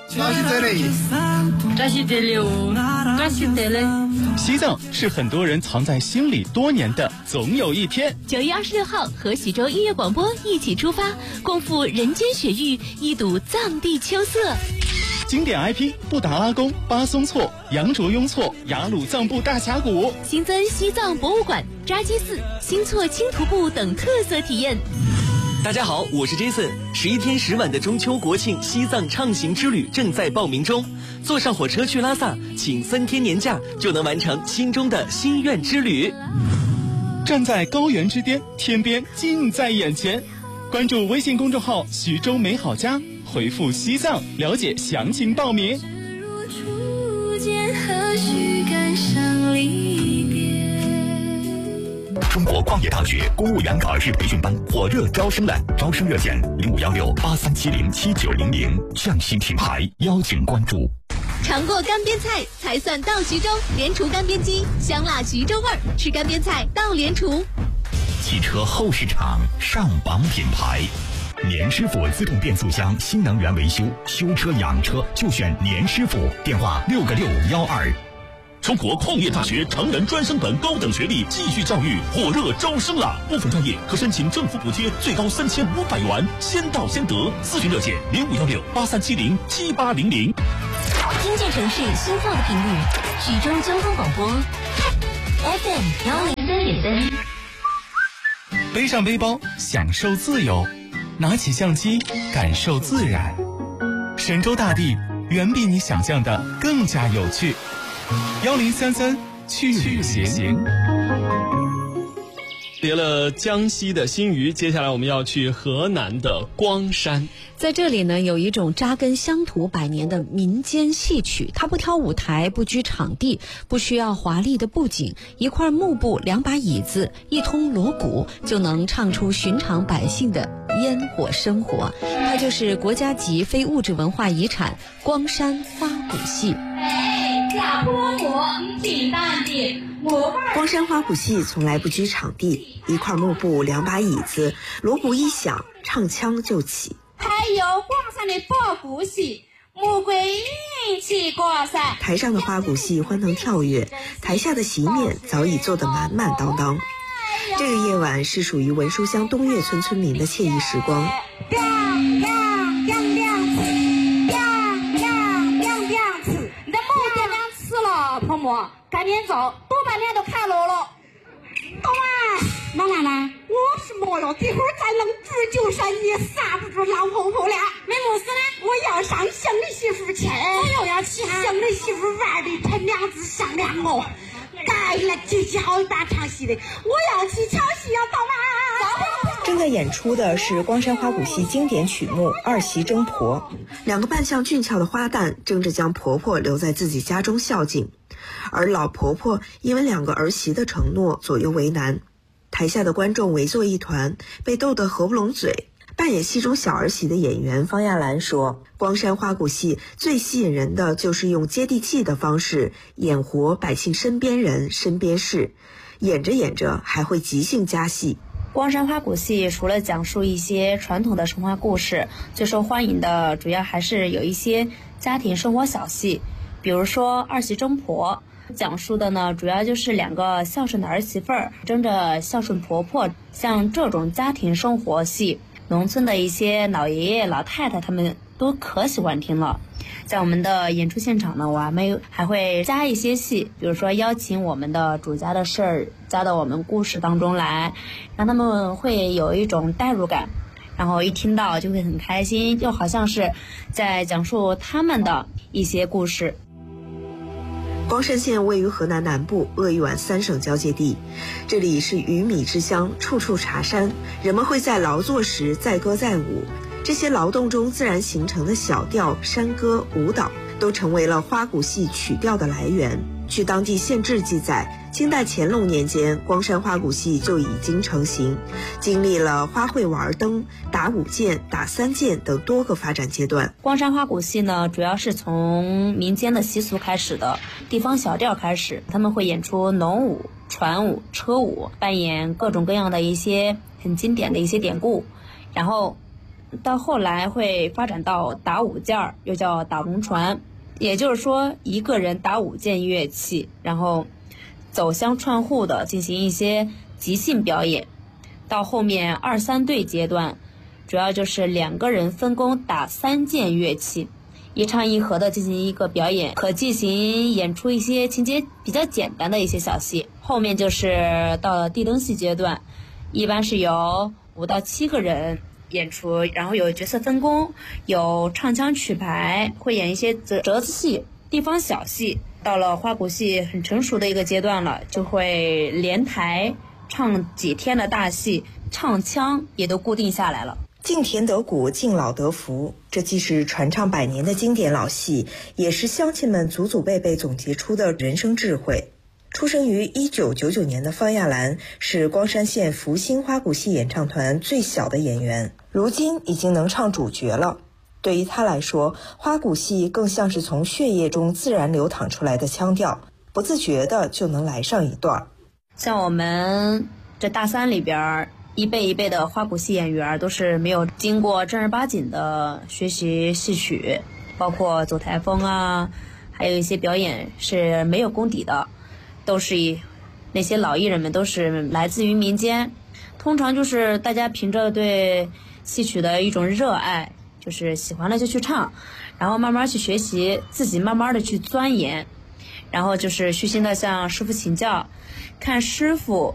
西藏是很多人藏在心里多年的总有一天。 9月26号和喜洲音乐广播一起出发，共赴人间雪域，一睹藏地秋色。 经典 IP 布达拉宫、巴松措、羊卓雍措、雅鲁藏布大峡谷， 新增西藏博物馆、扎基寺、新措轻徒步等特色体验。 大家好，我是 Jason。11天10晚的中秋国庆西藏畅行之旅正在报名中，坐上火车去拉萨，请3天年假就能完成心中的心愿之旅。 站在高原之巅，天边近在眼前。关注微信公众号徐州美好家，回复西藏了解详情报名。 中国矿业大学公务员考试培训班火热招生了，招生热线051683707900，匠心品牌邀请关注。 尝过干煸菜才算到徐州，莲厨干煸鸡，香辣徐州味儿，吃干煸菜到莲厨。 汽车后市场上榜品牌，年师傅自动变速箱新能源维修，修车养车就选年师傅，电话6个612。 中国矿业大学成人专升本高等学历继续教育火热招生了，部分专业可申请政府补贴，最高3500元，先到先得。咨询热线051683707800。 听见城市心跳的频率，徐州交通广播 FM 103.3。 背上背包，享受自由；拿起相机，感受自然。神州大地远比你想象的更加有趣。1033去旅行。 别了江西的新余，接下来我们要去河南的光山。 在这里呢，有一种扎根乡土100年的民间戏曲，它不挑舞台，不拘场地，不需要华丽的布景，一块幕布，2把椅子，一通锣鼓，就能唱出寻常百姓的烟火生活。它就是国家级非物质文化遗产光山花鼓戏。 光山花鼓戏从来不拘场地，一块幕布，2把椅子，锣鼓一响，唱腔就起。 还有光山的八鼓戏，穆桂英起光山。 台上的花鼓戏欢腾跳跃，台下的席面早已坐得满满当当。这个夜晚是属于文殊乡东岳村村民的惬意时光。 婆婆，赶紧走，多半天都看路了。懂啊，妈奶奶，我是没了，这会儿再能治就神，你刹不住老婆婆了。没母事呢，我要上乡里媳妇去，我又要去乡里媳妇玩的陈娘子上梁哦。该了，这叫一把唱戏的，我要去瞧戏，要到吗？ 正在演出的是光山花鼓戏经典曲目《二媳争婆》，2个扮相俊俏的花旦争着将婆婆留在自己家中孝敬，而老婆婆因为2个儿媳的承诺左右为难，台下的观众围作一团，被逗得合不拢嘴。扮演戏中小儿媳的演员方亚兰说，光山花鼓戏最吸引人的就是用接地气的方式演活百姓身边人身边事，演着演着还会即兴加戏。 光山花鼓戏除了讲述一些传统的神话故事，最受欢迎的主要还是有一些家庭生活小戏，比如说二媳争婆，讲述的呢主要就是2个孝顺的儿媳妇儿争着孝顺婆婆。像这种家庭生活戏，农村的一些老爷爷老太太他们都可喜欢听了。在我们的演出现场呢，我还会加一些戏，比如说邀请我们的主家的事儿加到我们故事当中来，让他们会有一种代入感，然后一听到就会很开心，就好像是在讲述他们的一些故事。 光山县位于河南南部鄂豫皖3省交界地，这里是鱼米之乡，处处茶山，人们会在劳作时载歌载舞，这些劳动中自然形成的小调、山歌、舞蹈都成为了花鼓戏曲调的来源。据当地县志记载，清代乾隆年间，光山花鼓戏就已经成型，经历了花卉玩灯、打五件、打3件等多个发展阶段。 光山花鼓戏呢，主要是从民间的习俗开始的，地方小调开始，他们会演出农舞、船舞、车舞，扮演各种各样的一些很经典的一些典故，然后到后来会发展到打5件儿，又叫打龙船，也就是说一个人打5件乐器，然后走乡串户的进行一些即兴表演。到后面2、3队阶段，主要就是2个人分工打3件乐器，一唱一和的进行一个表演，可进行演出一些情节比较简单的一些小戏。后面就是到了地灯戏阶段，一般是由5到7个人演出，然后有角色分工，有唱腔曲牌，会演一些折子戏、地方小戏。到了花鼓戏很成熟的一个阶段了，就会连台唱几天的大戏，唱腔也都固定下来了。 敬田得鼓，敬老得福，这既是传唱100年的经典老戏，也是乡亲们祖祖辈辈总结出的人生智慧。出生于1999年的方亚兰是光山县福星花鼓戏演唱团最小的演员，如今已经能唱主角了。对于他来说，花鼓戏更像是从血液中自然流淌出来的腔调，不自觉的就能来上一段。 像我们这大3里边，一辈一辈的花鼓戏演员都是没有经过正儿八经的学习戏曲，包括走台风啊，还有一些表演是没有功底的，都是那些老艺人们都是来自于民间，通常就是大家凭着对戏曲的一种热爱，就是喜欢了就去唱，然后慢慢去学习，自己慢慢的去钻研，然后就是虚心的向师傅请教，看师傅